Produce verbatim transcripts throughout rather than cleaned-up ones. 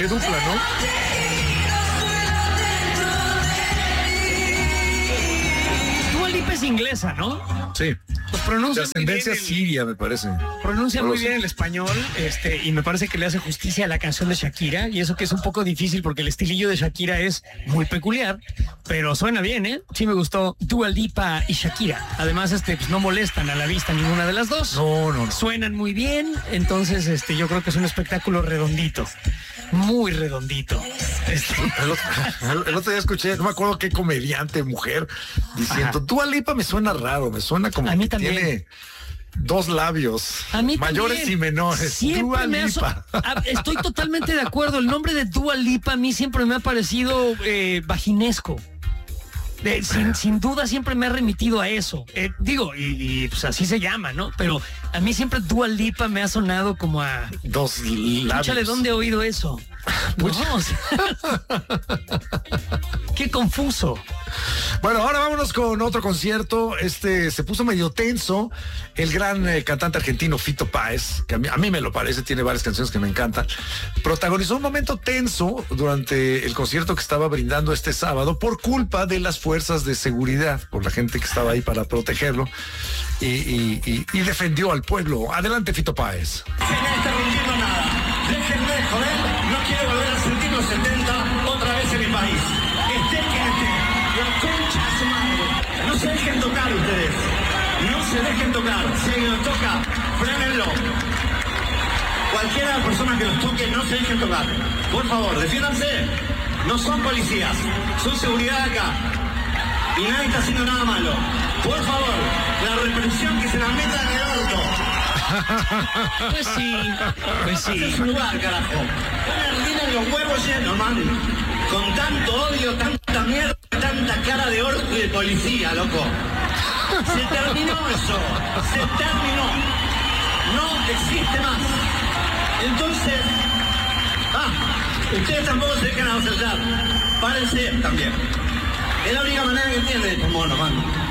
qué dupla, ¿no? Dua Lipa es inglesa, ¿no? Sí. Pues pronuncia de ascendencia muy bien el, siria, me parece. Pronuncia no muy sé. bien el español, este, y me parece que le hace justicia a la canción de Shakira, y eso que es un poco difícil porque el estilillo de Shakira es muy peculiar, pero suena bien, ¿eh? Sí me gustó Dua Lipa y Shakira. Además, este, pues no molestan a la vista ninguna de las dos. No, no, no. Suenan muy bien, entonces, este, yo creo que es un espectáculo redondito. Muy redondito. Este. El, otro, el otro día escuché, no me acuerdo qué comediante mujer diciendo, Dua Lipa me suena raro, me suena como a mí que también. Tiene dos labios, a mí mayores también. y menores. Siempre Dua me ha Lipa. so- a- Estoy totalmente de acuerdo. El nombre de Dua Lipa a mí siempre me ha parecido eh, vaginesco. De, sin, sin duda siempre me ha remitido a eso. Eh, digo, y, y pues así se llama, ¿no? Pero a mí siempre Dua Lipa me ha sonado como a... Dos labios. Escúchale, ¿dónde he oído eso? No, o sea, qué confuso. Bueno, ahora vámonos con otro concierto. Este se puso medio tenso. El gran eh, cantante argentino Fito Páez, que a mí, a mí me lo parece, tiene varias canciones que me encantan, protagonizó un momento tenso durante el concierto que estaba brindando este sábado por culpa de las fuerzas de seguridad, por la gente que estaba ahí para protegerlo y, y, y, y defendió al pueblo. Adelante, Fito Páez. No está rindiendo nada. Déjenme de joder. No quiero volver a sentir los setenta otra vez en mi país. Esté quien esté. La concha de su madre. No se dejen tocar ustedes. No se dejen tocar. Si alguien los toca, frénenlo. Cualquiera de las personas que los toque, no se dejen tocar. Por favor, defiéndanse. No son policías. Son seguridad acá. Y nadie está haciendo nada malo. Por favor, la represión que se la meta en el orto. Pues sí, pues Este sí. es su lugar, carajo. Ponen tienen los huevos llenos, man. Con tanto odio, tanta mierda, tanta cara de orto y de policía, loco. Se terminó eso. Se terminó. No existe más. Entonces, ah, ustedes tampoco se dejan asaltar. Párense también. Es la única manera que entienden estos monos, man.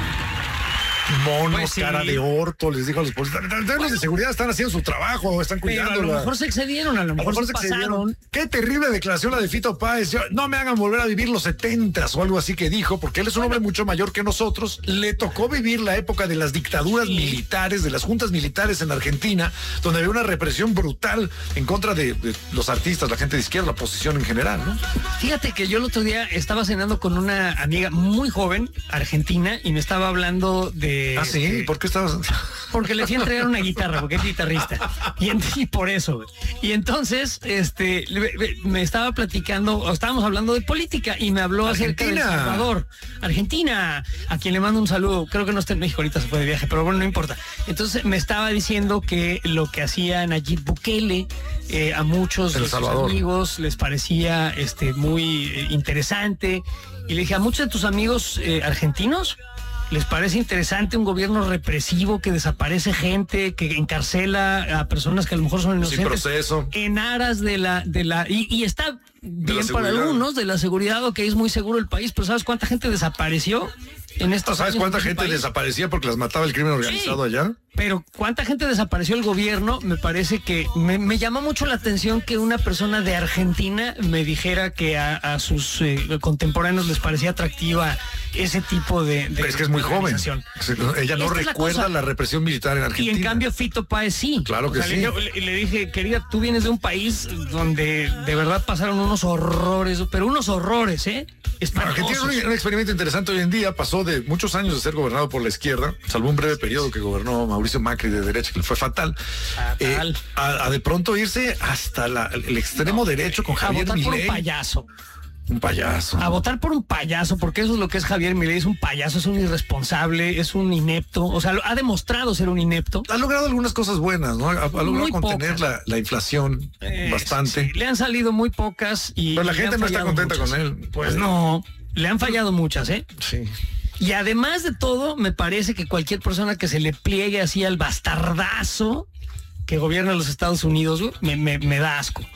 Monos, Pues sí. cara de orto, les dijo a los policías. Los de seguridad están haciendo su trabajo, están Pero cuidando. a lo la- mejor se excedieron, a lo A lo mejor, mejor se se excedieron. pasaron. Qué terrible declaración la de Fito Páez. Yo- no me hagan volver a vivir los setentas o algo así que dijo, porque él es un hombre mucho mayor que nosotros. Le tocó vivir la época de las dictaduras Sí. militares, de las juntas militares en Argentina, donde había una represión brutal en contra de, de los artistas, la gente de izquierda, la oposición en general, ¿no? Fíjate que yo el otro día estaba cenando con una amiga muy joven, argentina, y me estaba hablando de... Ah, sí, este, ¿por qué estabas? Porque le fui a entregar una guitarra, porque es guitarrista. Y, en- y por eso, güey. Y entonces, este, le- le- me estaba platicando, o estábamos hablando de política, y me habló acerca de El Argentina. Salvador. Argentina, a quien le mando un saludo. Creo que no está en México, ahorita se fue de viaje, pero bueno, no importa. Entonces me estaba diciendo que lo que hacía Nayib Bukele, eh, a muchos El de sus Salvador. amigos les parecía este, muy eh, interesante. Y le dije, a muchos de tus amigos eh, argentinos les parece interesante un gobierno represivo que desaparece gente, que encarcela a personas que a lo mejor son Sin inocentes proceso. en aras de la de la y, y está bien para seguridad. algunos de la seguridad, o que es muy seguro el país, pero ¿sabes cuánta gente desapareció en estos ¿Sabes años cuánta en ese gente país? desaparecía porque las mataba el crimen organizado allá? Pero cuánta gente desapareció el gobierno, me parece que me, me llama mucho la atención que una persona de Argentina me dijera que a, a sus eh, contemporáneos les parecía atractiva ese tipo de, de Es que es muy joven. organización. Ella no Esta es la recuerda cosa. la represión militar en Y Argentina. en cambio Fito Páez sí. Claro que O sea, sí. Le, le- le dije, querida, tú vienes de un país donde de verdad pasaron unos horrores, pero unos horrores, ¿eh? Argentina es un, un experimento interesante hoy en día. Pasó de muchos años de ser gobernado por la izquierda, salvo un breve periodo que gobernó Mauricio Macri de derecha, que le fue fatal, Fatal. eh, a, a de pronto irse hasta la- el extremo derecho con A Javier votar por un Milei. payaso. Un payaso. A votar por un payaso, porque eso es lo que es Javier Milei, es un payaso, es un irresponsable, es un inepto, o sea, lo- ha demostrado ser un inepto. Ha logrado algunas cosas buenas, ¿no? Ha, ha logrado Muy contener pocas. la, la inflación Eh, bastante. sí, le han salido muy pocas y... Pero la y le gente han no está fallado contenta muchas. con él. Pues no, le han fallado muchas, ¿eh? Sí. Y además de todo, me parece que cualquier persona que se le pliegue así al bastardazo que gobierna los Estados Unidos, güey, me, me, me da asco.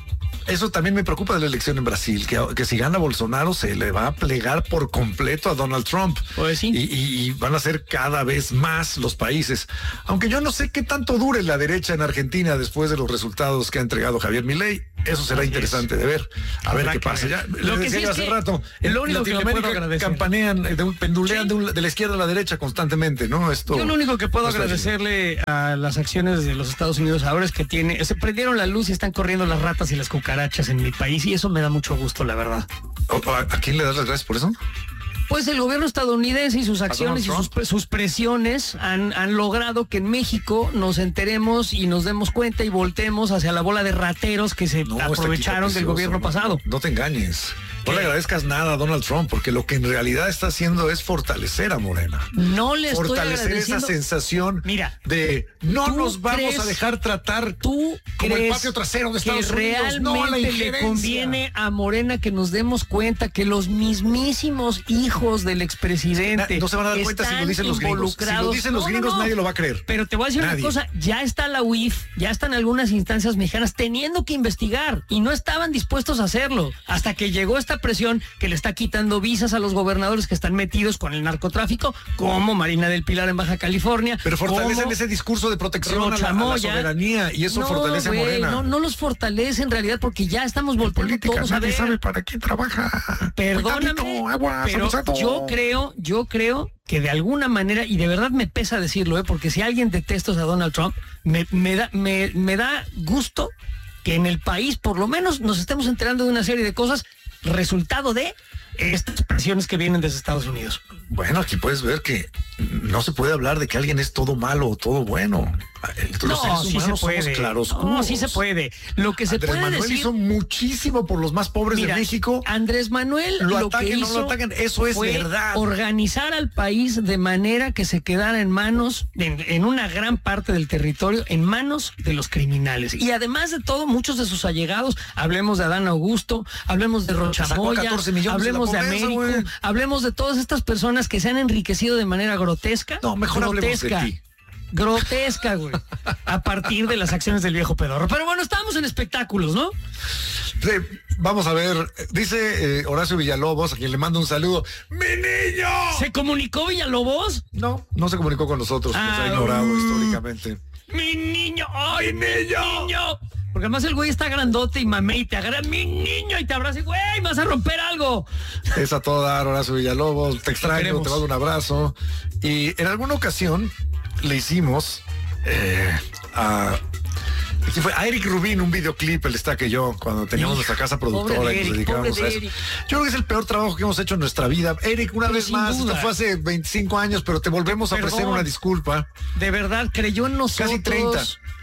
eso también me preocupa de la elección en Brasil, que, que si gana Bolsonaro se le va a plegar por completo a Donald Trump. Pues sí. Y, y, y van a ser cada vez más los países. Aunque yo no sé qué tanto dure la derecha en Argentina después de los resultados que ha entregado Javier Milei. Eso será Así interesante es. de ver. A Habrá ver qué que pasa. ver. Ya, Lo les que sí decía es hace que rato, lo en único que le puedo Latinoamérica agradecer. campanean, de un, pendulean Sí. de, un, de la izquierda a la derecha constantemente, ¿no? Esto. Yo lo único que puedo no está agradecerle a las acciones de los Estados Unidos ahora es que tiene, se prendieron la luz y están corriendo las ratas y las cucarachas en mi país y eso me da mucho gusto, la verdad. chido. ¿A, a quién le das las gracias por eso? Pues el gobierno estadounidense y sus acciones y sus, sus presiones han, han logrado que en México nos enteremos y nos demos cuenta y voltemos hacia la bola de rateros que se No, está aprovecharon del precioso, gobierno no, pasado. No, no te engañes. No ¿Qué? le agradezcas nada a Donald Trump, porque lo que en realidad está haciendo es fortalecer a Morena. No le estoy Fortalecer esa agradeciendo. sensación Mira, de no ¿tú nos vamos crees- a dejar tratar ¿Tú como el crees patio trasero de que Estados Unidos? realmente No a la le injerencia. conviene a Morena que nos demos cuenta que los mismísimos hijos del expresidente Na- no se van a dar cuenta si lo están dicen los gringos. Si lo involucrados? dicen los No, no, gringos, no. nadie lo va a creer. Pero te voy a decir Nadie. una cosa, ya está la U I F, ya están algunas instancias mexicanas teniendo que investigar y no estaban dispuestos a hacerlo hasta que llegó esta presión que le está quitando visas a los gobernadores que están metidos con el narcotráfico, como Marina del Pilar en Baja California. Pero fortalecen como ese discurso de protección a la, a la Rochamoya. soberanía y eso No, fortalece güey, a Morena. No, no los fortalece en realidad porque ya estamos volteando Política, todos a nadie ver. sabe para quién trabaja. Perdóname, Cuidadito, aguas, pero abusato. yo creo, yo creo que de alguna manera, y de verdad me pesa decirlo, ¿eh? Porque si alguien detesta a Donald Trump, me, me, da, me, me da gusto que en el país por lo menos nos estemos enterando de una serie de cosas resultado de estas presiones que vienen desde Estados Unidos. Bueno, aquí puedes ver que no se puede hablar de que alguien es todo malo o todo bueno. Los No, seres sí se humanos puede. somos claroscuros. No, sí se puede. Lo que se Andrés puede Manuel decir... hizo muchísimo por los más pobres Mira, de México. Andrés Manuel Lo lo, ataquen, que no hizo lo ataquen, eso es fue verdad. organizar al país de manera que se quedara en manos, en, en una gran parte del territorio, en manos de los criminales. Y además de todo, muchos de sus allegados, hablemos de Adán Augusto, hablemos de Sacó a Rochamoya, catorce millones de la hablemos de, pobreza, Américo, güey. hablemos de todas estas personas que se han enriquecido de manera grotesca. No, mejor hablemos de grotesca. ti. Grotesca, güey, a partir de las acciones del viejo pedorro. Pero bueno, estamos en espectáculos, ¿no? Sí, vamos a ver, dice eh, Horacio Villalobos, a quien le mando un saludo. ¡Mi niño! ¿Se comunicó Villalobos? No, no se comunicó con nosotros, nos Ah, ha ignorado mm. históricamente. ¡Mi niño! ¡Ay, ¡Mi mi niño! niño! Porque además el güey está grandote y mamé y te agarra mi niño y te abraza y güey, vas a romper algo. Es a todo dar, Horacio Villalobos, te extraño, queremos. te mando un abrazo. Y en alguna ocasión le hicimos eh, a... ¿quién fue? A Eric Rubin un videoclip, él está que yo, cuando teníamos nuestra casa productora Pobre de y nos Eric, dedicábamos pobre a de eso. Eric. Yo creo que es el peor trabajo que hemos hecho en nuestra vida. Eric, una Pero vez sin más, duda. esto fue hace veinticinco años, pero te volvemos a ofrecer Perdón. una disculpa. De verdad, creyó en nosotros. Casi treinta.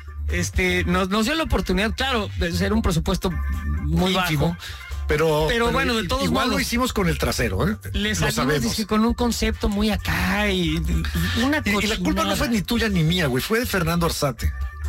Este, nos, nos dio la oportunidad, claro, de ser un presupuesto muy Ínfimo. bajo. Pero, Pero bueno, de todos igual modos. lo hicimos con el trasero, ¿eh? Le Lo salimos sabemos. dizque, con un concepto muy acá y una Y, y la culpa no cochinada. fue ni tuya ni mía, güey, fue de Fernando Arzate.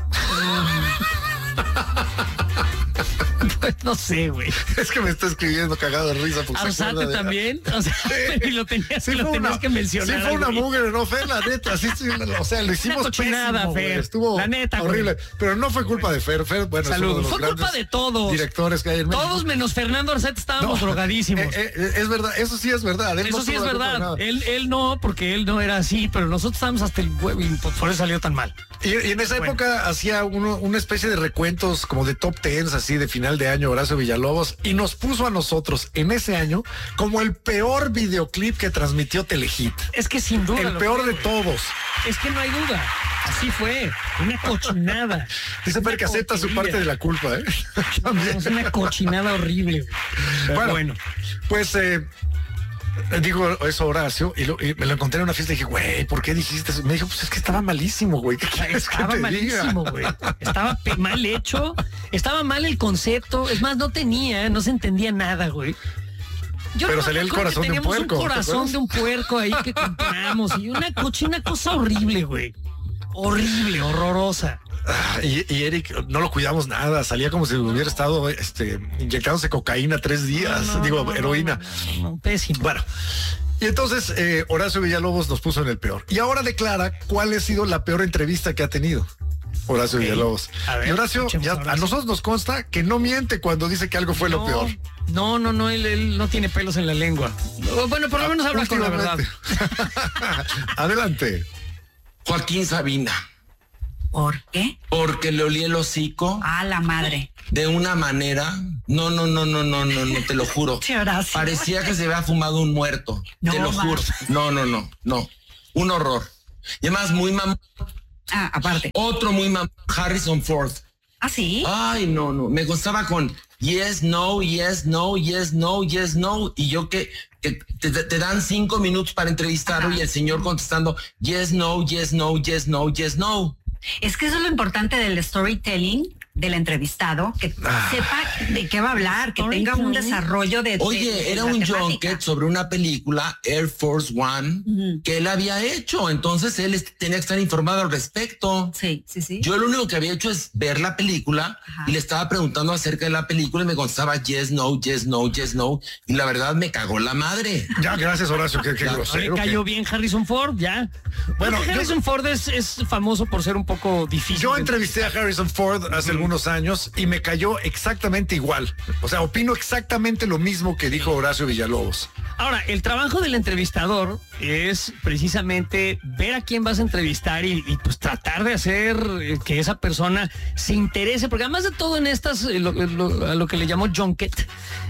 Pues no sé, güey. Es que me está escribiendo cagado de risa. porque se Arzate acuerda de- también. O sea, y lo tenías, Sí lo fue tenías una- que mencionar. Sí fue una güey. mugre, no, Fer, la neta. Sí, sí, o sea, lo hicimos cochinada, pésimo, güey, Fer. estuvo La neta, güey. horrible. Pero no fue culpa de Fer. Fer, bueno, es uno Saludos. de los Fue culpa grandes de todos. directores que hay en México. Todos menos Fernando Arzate estábamos No, drogadísimos. eh, eh, es verdad, eso sí es verdad. Él Eso no sí tuvo es la culpa de verdad. nada. Él, él no, porque él no era así, pero nosotros estábamos hasta el huevo y por por eso salió tan mal. Y, y en esa Bueno. época hacía uno, una especie de recuentos como de top tens, así de final de año, Horacio Villalobos, y nos puso a nosotros en ese año como el peor videoclip que transmitió Telehit. Es que sin duda. El lo peor fue, de güey. todos. Es que no hay duda. Así fue. Una cochinada. Dice Fer que acepta su parte de la culpa, ¿eh? También. Es una cochinada horrible. güey. Pero Bueno, bueno. pues eh, digo eso Horacio y, lo- y me lo encontré en una fiesta y dije, güey, ¿por qué dijiste eso? Me dijo, pues es que estaba malísimo, güey. ¿Qué quieres que Estaba te malísimo, diga? güey. Estaba pe- mal hecho. Estaba mal el concepto. Es más, no tenía, no se entendía nada, güey. Yo Pero nomás salía me el acuerdo corazón que de un teníamos puerco, un ¿te corazón acuerdas? de un puerco ahí que compramos y una cochina cosa horrible, güey. Horrible, horrorosa. Ah, y, y Eric, no lo cuidamos nada, salía como si hubiera estado este, inyectándose cocaína tres días, No, no, digo, no, no, heroína. no, no, no, pésimo. Bueno, y entonces eh, Horacio Villalobos nos puso en el peor. Y ahora declara cuál ha sido la peor entrevista que ha tenido. Horacio Ok. Villalobos. A ver, y Horacio, escuchemos ya, a a Horacio. nosotros nos consta que no miente cuando dice que algo fue lo No, peor. No, no, no, él, él no tiene pelos en la lengua. O, Bueno, por lo menos habla con la verdad. Últimamente. Adelante. Joaquín Sabina, ¿Por qué? porque le olí el hocico A la madre. de una manera. No, no, no, no, no, no, no, te lo juro. Sí, Horacio. Parecía que se había fumado un muerto. No, te lo ma. juro. No, no, no, no. Un horror. Y además, muy mamón. Ah, aparte. Otro muy mamón, Harrison Ford. ¿Ah, sí? Ay, no, no. Me gustaba con yes, no, yes, no, yes, no, yes, no. Y yo que, que te, te dan cinco minutos para entrevistarlo Ajá. y el señor contestando yes, no, yes, no, yes, no, yes, no. Es que eso es lo importante del storytelling del entrevistado, que Ah. sepa de qué va a hablar, que tenga un desarrollo de... de- Oye, de era la un temática. junket sobre una película, Air Force One, Ujú. que él había hecho. Entonces él est- tenía que estar informado al respecto. Sí, sí, sí. Yo lo único que había hecho es ver la película Ajá. y le estaba preguntando acerca de la película y me contestaba yes, no, yes, no, yes, no. Y la verdad me cagó la madre. Ya, gracias, Horacio. Qué, qué Ya, ¿No le grosero. cayó qué- bien Harrison Ford? Ya. Bueno, Bueno, yo- Harrison Ford es, es famoso por ser un poco difícil. Yo de- entrevisté a Harrison Ford hace algunos años y me cayó exactamente igual. O sea, opino exactamente lo mismo que dijo Horacio Villalobos. Ahora, el trabajo del entrevistador es precisamente ver a quién vas a entrevistar y, y, pues tratar de hacer eh, que esa persona se interese, porque además de todo en estas, eh, lo, lo- a lo que le llamó junket,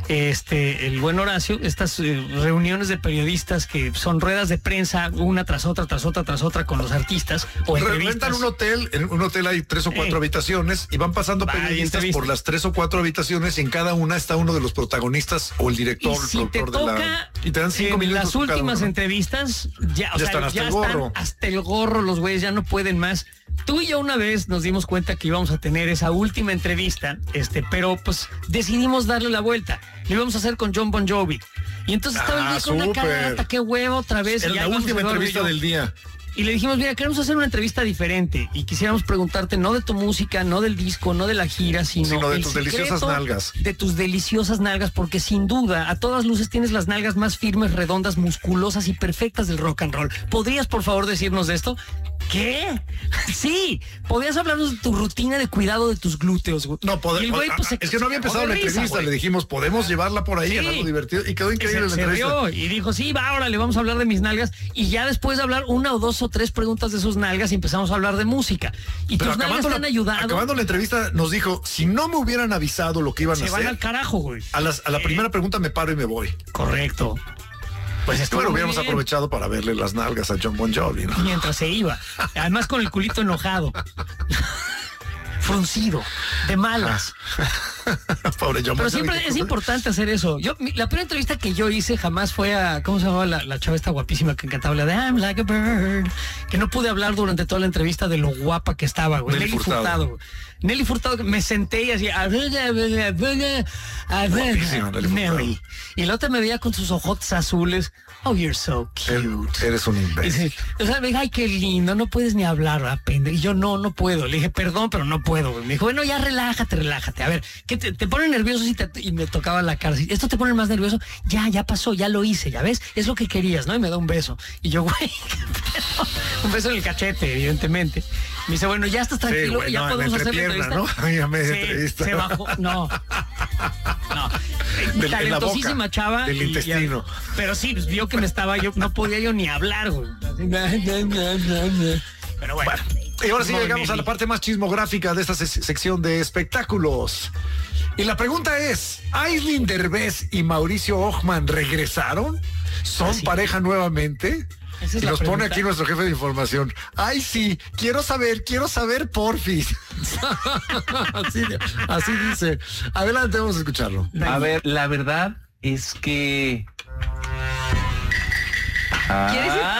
este, el buen Horacio, estas eh, reuniones de periodistas que son ruedas de prensa, una tras otra, tras otra, tras otra con los artistas o Re- entrevistas. Rentan un hotel, en un hotel hay tres o cuatro Eh. habitaciones y van pasando Vaya, periodistas entrevistas. por las tres o cuatro habitaciones y en cada una está uno de los protagonistas o el director, Y el si te productor de toca la... Y te dan cinco en minutos las por cada últimas uno, ¿no? entrevistas, ya, o Ya sea, están hasta ya el están gorro. hasta el gorro los güeyes, ya no pueden más. Tú y yo una vez nos dimos cuenta que íbamos a tener esa última entrevista, este, pero pues decidimos darle la vuelta. Lo íbamos a hacer con John Bon Jovi. Y entonces estaba el Ah, güey con una súper. carata, qué huevo otra vez. y En ya la íbamos última Eduardo y entrevista yo. del día. Y le dijimos, mira, queremos hacer una entrevista diferente y quisiéramos preguntarte no de tu música, no del disco, no de la gira, sino, Sino de el tus deliciosas secreto nalgas. De tus deliciosas nalgas, porque sin duda, a todas luces tienes las nalgas más firmes, redondas, musculosas y perfectas del rock and roll. ¿Podrías, por favor, decirnos de esto? ¿Qué? Sí, podrías hablarnos de tu rutina de cuidado de tus glúteos. güey. No, pode- Y el güey, pues, se- es que no había se cagó empezado la de risa, entrevista. güey. Le dijimos, podemos llevarla por ahí, Sí. algo divertido. Y quedó increíble se, la se entrevista. rió y dijo, sí, va, ahora le vamos a hablar de mis nalgas. Y ya después de hablar una o dos o tres preguntas de sus nalgas y empezamos a hablar de música. Y Pero tus nalgas acabando te han la, ayudado. acabando la entrevista nos dijo, si no me hubieran avisado lo que iban Se a van hacer, al carajo, güey. a, las- a la primera pregunta me paro y me voy. Correcto. Pues esto Bueno, hubiéramos aprovechado para verle las nalgas a John Bon Jovi, ¿no? mientras se iba. Además con el culito enojado. Fruncido, de malas. Pobre John Pero Bon Jovi. siempre es importante hacer eso. Yo, mi- la primera entrevista que yo hice jamás fue a, ¿cómo se llamaba la, la chava esta guapísima que cantaba la de I'm like a bird? Que no pude hablar durante toda la entrevista de lo guapa que estaba, güey. Nelly Nelly Furtado. Furtado. güey. Nelly Furtado, me senté y así, a ver, a ver, a ver, a ver, Guapísima, Nelly Furtado. Nelly. Y la otra me veía con sus ojotes azules. Oh, you're so cute. Eres un Y imbécil. dice, o sea, me dijo, ay, qué lindo, no puedes ni hablar, ¿verdad, pendejo? Y yo, no, no puedo. Le dije, perdón, pero no puedo. güey. Me dijo, bueno, ya relájate, relájate. A ver, ¿qué te, te pone nervioso? Si te- y me tocaba la cara. así, ¿esto te pone más nervioso? Ya, ya pasó, ya lo hice, ya ves. Es lo que querías, ¿no? Y me da un beso. Y yo, güey, ¿qué pedo? Un beso en el cachete, evidentemente. Me dice, bueno, ya estás tranquilo, güey, ya no, en la podemos hacer la entrepierna, entrevista. ¿no? Ya media Sí, entrevista. se bajó, no. No. Del- en la Talentosísima boca, chava. del y- y- intestino. pero sí, pues vio que me estaba yo, no podía yo ni hablar, güey. Pero bueno. Y ahora sí No, llegamos a Nelly. la parte más chismográfica de esta se- sección de espectáculos. Y la pregunta es, ¿Aislinn Derbez y Mauricio Ochman regresaron? ¿Son Ah, sí. pareja nuevamente? Esa es y la nos pone pregunta. aquí nuestro jefe de información. Ay, sí, quiero saber, quiero saber, porfis. así, así dice. Adelante, vamos a escucharlo. A ver, la verdad es que... ¿Quieres ir?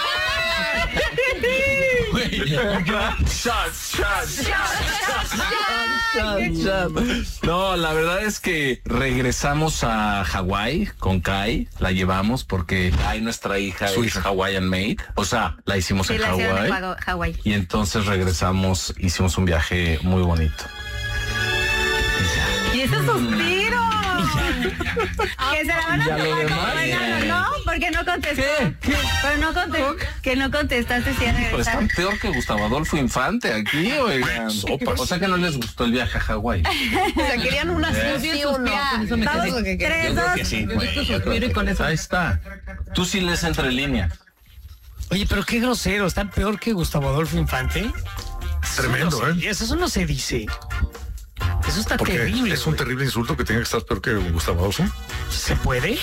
No, la verdad es que regresamos a Hawái con Kai, la llevamos porque Kai, nuestra hija, Su es hija. Hawaiian Maid, o sea, la hicimos Sí, en la hicieron en Hawái Hawa- Hawái. y entonces regresamos, hicimos un viaje muy bonito. Y ese suspiro. Que se la van a Ya lo tomar como demás, regalo, ya. ¿no? Porque no contestó. ¿Qué? ¿Qué? Pero no contestó. Que no contestaste si era Pues están peor que Gustavo Adolfo Infante aquí, oigan. Sopas. O sea que no les gustó el viaje a Hawái. O sea, querían una sí o no. Mira, Con eso me vamos, quedé. tres, Yo creo dos. que sí, Yo güey. justo Yo creo suspiro y que- con eso. Ahí está. Tú sí lees entre líneas. Oye, pero qué grosero, están peor que Gustavo Adolfo Infante. Tremendo, Eso no se- ¿eh? Eso no se dice. Eso está Porque terrible. es un güey. terrible insulto que tenga que estar peor que Gustavo Adolfo. ¿Se puede?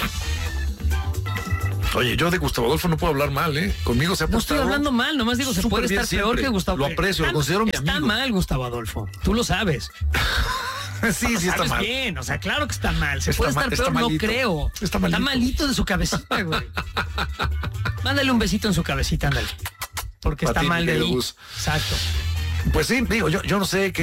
Oye, yo de Gustavo Adolfo no puedo hablar mal, ¿eh? Conmigo se ha No estoy portado hablando mal, nomás digo, se súper puede bien estar peor siempre. que Gustavo. Lo aprecio, lo Está- considero mi Está amigo. mal Gustavo Adolfo, tú lo sabes. Sí, sí está Sabes mal. bien, o sea, claro que está mal. Se Está puede mal, estar está peor, no malito. creo. Está malito. de su cabecita, güey. Mándale un besito en su cabecita, ándale. Porque Pa' está ti, mal mi de querido ahí. Gus. Exacto. Pues sí, digo, yo, yo no sé qué